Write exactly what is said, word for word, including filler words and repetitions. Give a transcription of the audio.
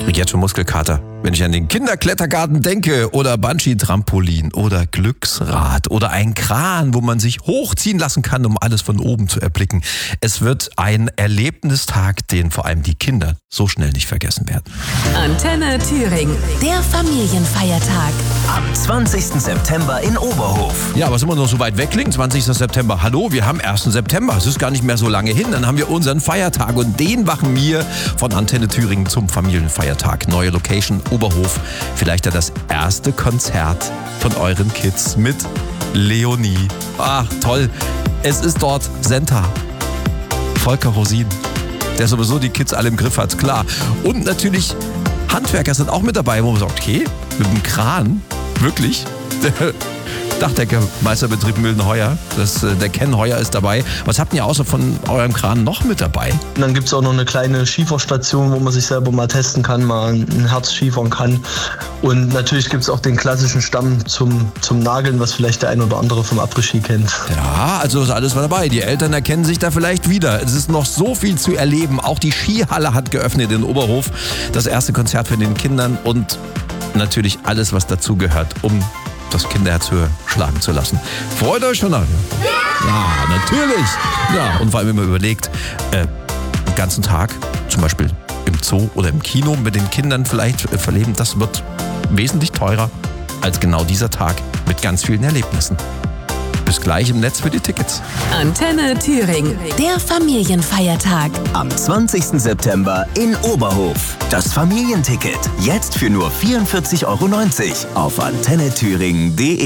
Ich kriege jetzt schon Muskelkater, wenn ich an den Kinderklettergarten denke oder Bungee-Trampolin oder Glücksrad oder ein Kran, wo man sich hochziehen lassen kann, um alles von oben zu erblicken. Es wird ein Erlebnistag, den vor allem die Kinder so schnell nicht vergessen werden. Antenne Thüringen, der Familienfeiertag. Am zwanzigsten September in Oberhof. Ja, was immer noch so weit weg klingt, zwanzigsten September. Hallo, wir haben ersten September. Es ist gar nicht mehr so lange hin. Dann haben wir unseren Feiertag und den machen wir von Antenne Thüringen zum Familienfeiertag. Neue Location, Oberhof. Vielleicht ja das erste Konzert von euren Kids mit Leonie. Ach, toll. Es ist dort Senta, Volker Rosin, der sowieso die Kids alle im Griff hat, klar. Und natürlich Handwerker sind auch mit dabei, wo man sagt, okay, mit dem Kran, wirklich? Dachdeckermeisterbetrieb Mildenheuer, das, der Ken Heuer ist dabei. Was habt ihr außer von eurem Kran noch mit dabei? Und dann gibt es auch noch eine kleine Schieferstation, wo man sich selber mal testen kann, mal ein Herz schiefern kann. Und natürlich gibt es auch den klassischen Stamm zum, zum Nageln, was vielleicht der ein oder andere vom Après-Ski kennt. Ja, also ist alles mal dabei. Die Eltern erkennen sich da vielleicht wieder. Es ist noch so viel zu erleben. Auch die Skihalle hat geöffnet in Oberhof. Das erste Konzert für den Kindern und natürlich alles, was dazu gehört, um das Kinderherz höher schlagen zu lassen. Freut euch schon an? Ja, natürlich. Ja, und vor allem, wenn man überlegt, äh, den ganzen Tag, zum Beispiel im Zoo oder im Kino mit den Kindern vielleicht äh, verleben, das wird wesentlich teurer als genau dieser Tag mit ganz vielen Erlebnissen. Bis gleich im Netz für die Tickets. Antenne Thüringen, der Familienfeiertag. Am zwanzigsten September in Oberhof. Das Familienticket. Jetzt für nur vierundvierzig Euro neunzig auf antenne thüringen punkt de.